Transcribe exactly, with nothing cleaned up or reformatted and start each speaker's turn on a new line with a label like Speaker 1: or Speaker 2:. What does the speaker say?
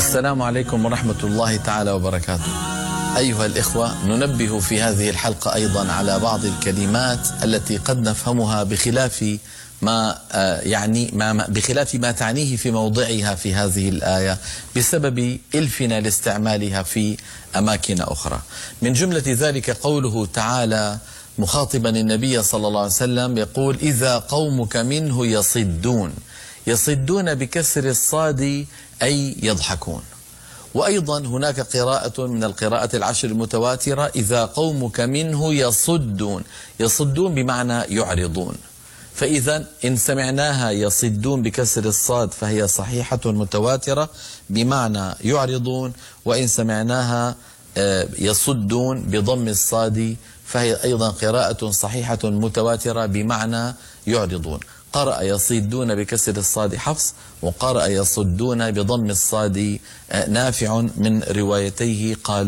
Speaker 1: السلام عليكم ورحمة الله تعالى وبركاته. أيها الإخوة، ننبه في هذه الحلقة أيضا على بعض الكلمات التي قد نفهمها بخلاف ما يعني ما بخلاف ما تعنيه في موضعها في هذه الآية بسبب إلفنا لاستعمالها في أماكن أخرى. من جملة ذلك قوله تعالى مخاطبا النبي صلى الله عليه وسلم يقول: إذا قومك منه يصدون. يصدون بكسر الصاد أي يضحكون. وأيضا هناك قراءة من القراءة العشر المتواترة: إذا قومك منه يصدون. يصدون بمعنى يعرضون. فإذا إن سمعناها يصدون بكسر الصاد فهي صحيحة متواترة بمعنى يعرضون، وإن سمعناها يصدون بضم الصاد فهي أيضا قراءة صحيحة متواترة بمعنى يعرضون. قرأ يصدون بكسر الصاد حفص، وقرأ يصدون بضم الصاد نافع من روايتيه قالوا